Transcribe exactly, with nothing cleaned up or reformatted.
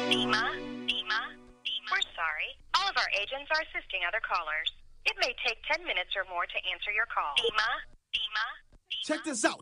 Dima, Dima, Dima. We're sorry. All of our agents are assisting other callers. It may take ten minutes or more to answer your call. Dima, Dima, Dima. Check this out.